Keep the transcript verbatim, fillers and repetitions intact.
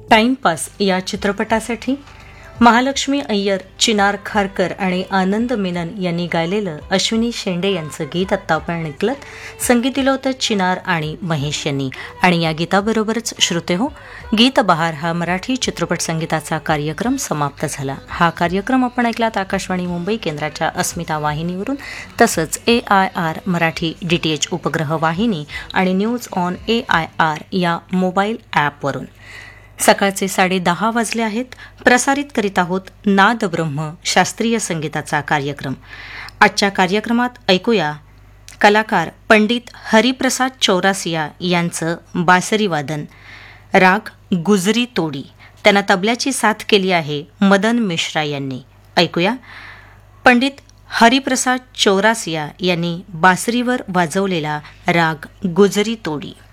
Timepass या चित्रपटासाठी महालक्ष्मी अय्यर, चिनार खारकर आणि आनंद मेनन यांनी गायलेलं अश्विनी शेंडे यांचं गीत आत्ता आपण ऐकलं. संगीत दिलं होतं चिनार आणि महेश यांनी. आणि या गीताबरोबरच श्रोते हो, गीत बहार हा मराठी चित्रपट संगीताचा कार्यक्रम समाप्त झाला. हा कार्यक्रम आपण ऐकलात आकाशवाणी मुंबई केंद्राच्या अस्मिता वाहिनीवरून, तसंच ए I R Marathi D T H उपग्रह वाहिनी आणि news on A I R या मोबाईल ॲपवरून. सकाळचे साडे दहा वाजले आहेत. प्रसारित करीत आहोत नाद ब्रह्म शास्त्रीय संगीताचा कार्यक्रम. आजच्या कार्यक्रमात ऐकूया कलाकार पंडित हरिप्रसाद चौरासिया यांचं बासरी वादन, राग गुजरी तोडी. त्यांना तबल्याची साथ केली आहे मदन मिश्रा यांनी. ऐकूया पंडित हरिप्रसाद चौरासिया यांनी बासरीवर वाजवलेला राग गुजरी तोडी.